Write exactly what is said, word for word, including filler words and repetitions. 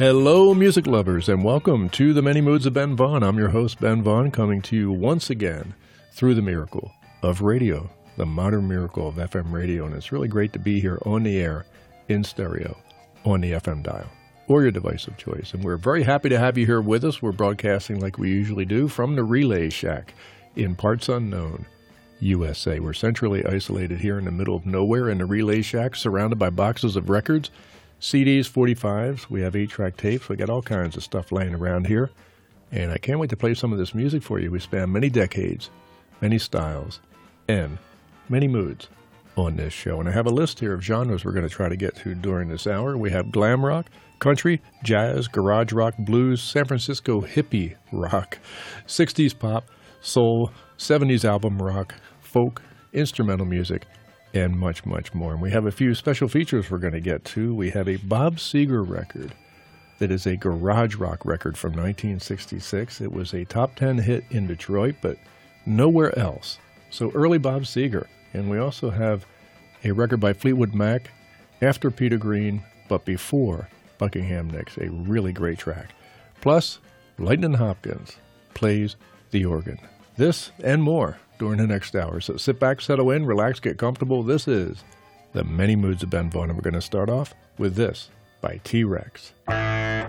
Hello, music lovers, and welcome to the Many Moods of Ben Vaughn. I'm your host, Ben Vaughn, coming to you once again through the miracle of radio, the modern miracle of F M radio, and it's really great to be here on the air, in stereo, on the F M dial, or your device of choice. And we're very happy to have you here with us. We're broadcasting like we usually do from the Relay Shack in parts unknown, U S A. We're centrally isolated here in the middle of nowhere in the Relay Shack, surrounded by boxes of records, C Ds, forty-fives, we have eight-track tapes, we got all kinds of stuff laying around here, and I can't wait to play some of this music for you. We span many decades, many styles, and many moods on this show. And I have a list here of genres we're going to try to get to during this hour. We have glam rock, country, jazz, garage rock, blues, San Francisco hippie rock, sixties pop, soul, seventies album rock, folk, instrumental music, and much, much more. And we have a few special features we're going to get to. We have a Bob Seger record that is a garage rock record from nineteen sixty-six. It was a top ten hit in Detroit, but nowhere else. So early Bob Seger. And we also have a record by Fleetwood Mac, after Peter Green, but before Buckingham Nicks, a really great track. Plus, Lightnin' Hopkins plays the organ. This and more during the next hour. So sit back, settle in, relax, get comfortable. This is the Many Moods of Ben Vaughn, and we're going to start off with this by T-Rex.